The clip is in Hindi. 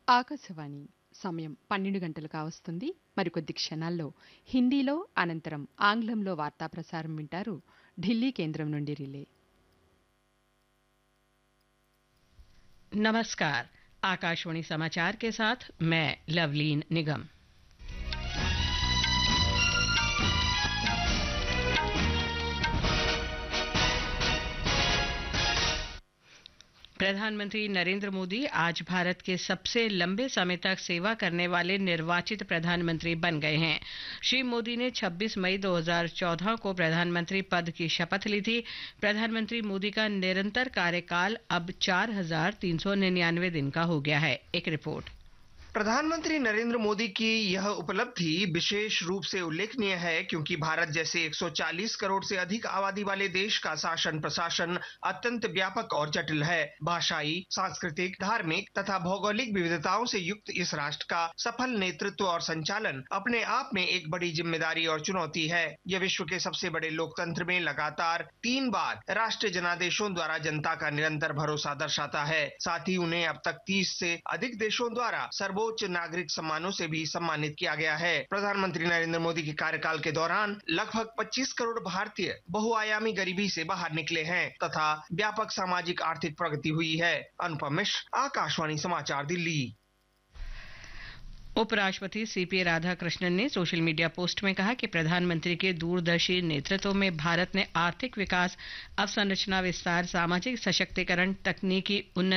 ఆకాశవాణి సమయం 12 గంటలు కావస్తుంది. మరికొద్ది క్షణాల్లో హిందీలో, అనంతరం ఆంగ్లంలో వార్తా ప్రసారం వింటారు. ఢిల్లీ కేంద్రం నుండి రిలే. नमस्कार। आकाशवाणी समाचार के साथ मैं लवलीन निगम। प्रधानमंत्री नरेंद्र मोदी आज भारत के सबसे लंबे समय तक सेवा करने वाले निर्वाचित प्रधानमंत्री बन गए हैं। श्री मोदी ने 26 मई 2014 को प्रधानमंत्री पद की शपथ ली थी। प्रधानमंत्री मोदी का निरंतर कार्यकाल अब 4,399 दिन का हो गया है। एक रिपोर्ट। प्रधानमंत्री नरेंद्र मोदी की यह उपलब्धि विशेष रूप से उल्लेखनीय है क्योंकि भारत जैसे 140 करोड़ से अधिक आबादी वाले देश का शासन प्रशासन अत्यंत व्यापक और जटिल है। भाषाई, सांस्कृतिक, धार्मिक तथा भौगोलिक विविधताओं से युक्त इस राष्ट्र का सफल नेतृत्व और संचालन अपने आप में एक बड़ी जिम्मेदारी और चुनौती है। यह विश्व के सबसे बड़े लोकतंत्र में लगातार 3 बार राष्ट्रीय जनादेशों द्वारा जनता का निरंतर भरोसा दर्शाता है। साथ ही उन्हें अब तक 30 से अधिक देशों द्वारा सर्वोच्च नागरिक सम्मानों से भी सम्मानित किया गया है। प्रधानमंत्री नरेंद्र मोदी के कार्यकाल के दौरान लगभग 25 करोड़ भारतीय बहुआयामी गरीबी से बाहर निकले हैं तथा व्यापक सामाजिक आर्थिक प्रगति हुई है। अनुपम मिश्र, आकाशवाणी समाचार, दिल्ली। उपराष्ट्रपति सीपी राधाकृष्णन ने सोशल मीडिया पोस्ट में कहा कि प्रधानमंत्री के दूरदर्शी नेतृत्व में भारत ने आर्थिक विकास, अवसंरचना विस्तार, सामाजिक सशक्तिकरण, तकनीकी उन्नति